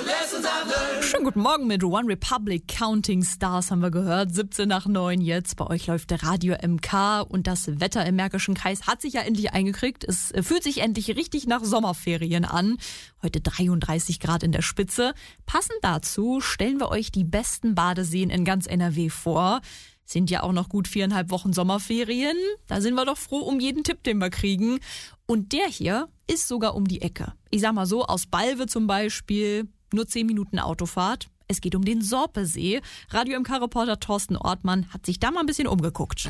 Schönen guten Morgen mit One Republic Counting Stars haben wir gehört. 7:17 jetzt. Bei euch läuft der Radio MK und das Wetter im Märkischen Kreis hat sich ja endlich eingekriegt. Es fühlt sich endlich richtig nach Sommerferien an. Heute 33 Grad in der Spitze. Passend dazu stellen wir euch die besten Badeseen in ganz NRW vor. Sind ja auch noch gut 4,5 Wochen Sommerferien. Da sind wir doch froh um jeden Tipp, den wir kriegen. Und der hier ist sogar um die Ecke. Ich sag mal so, aus Balve zum Beispiel, nur 10 Minuten Autofahrt. Es geht um den Sorpesee. Radio MK-Reporter Thorsten Ortmann hat sich da mal ein bisschen umgeguckt.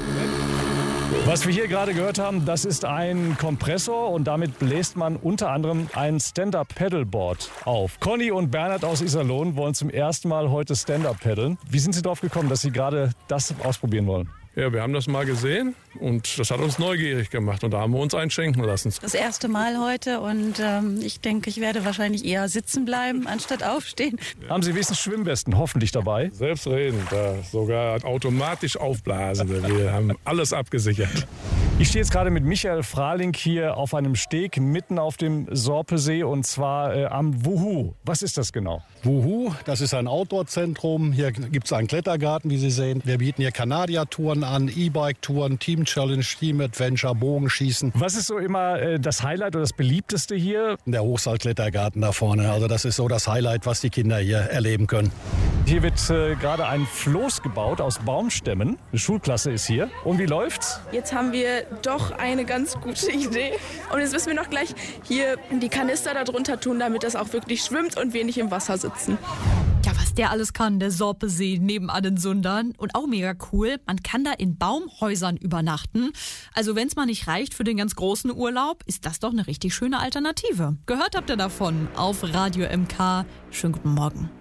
Was wir hier gerade gehört haben, das ist ein Kompressor und damit bläst man unter anderem ein Stand-Up-Paddleboard auf. Conny und Bernhard aus Iserlohn wollen zum ersten Mal heute Stand-Up paddeln. Wie sind Sie darauf gekommen, dass Sie gerade das ausprobieren wollen? Ja, wir haben das mal gesehen und das hat uns neugierig gemacht und da haben wir uns einen schenken lassen. Das erste Mal heute und ich denke, ich werde wahrscheinlich eher sitzen bleiben, anstatt aufstehen. Haben Sie wenigstens Schwimmwesten hoffentlich dabei? Selbstredend, sogar automatisch aufblasen. Wir haben alles abgesichert. Ich stehe jetzt gerade mit Michael Frahling hier auf einem Steg mitten auf dem Sorpesee und zwar am Wuhu. Was ist das genau? Wuhu, das ist ein Outdoor-Zentrum. Hier gibt es einen Klettergarten, wie Sie sehen. Wir bieten hier Kanadier-Touren an, E-Bike-Touren, Team-Challenge, Team-Adventure, Bogenschießen. Was ist so immer das Highlight oder das beliebteste hier? Der Hochseil-Klettergarten da vorne. Also das ist so das Highlight, was die Kinder hier erleben können. Hier wird gerade ein Floß gebaut aus Baumstämmen. Eine Schulklasse ist hier. Und wie läuft's? Jetzt haben wir doch eine ganz gute Idee. Und jetzt müssen wir noch gleich hier die Kanister da drunter tun, damit das auch wirklich schwimmt und wir nicht im Wasser sitzen. Ja, was der alles kann, der Sorpesee nebenan in Sundern. Und auch mega cool, man kann da in Baumhäusern übernachten. Also wenn es mal nicht reicht für den ganz großen Urlaub, ist das doch eine richtig schöne Alternative. Gehört habt ihr davon auf Radio MK. Schönen guten Morgen.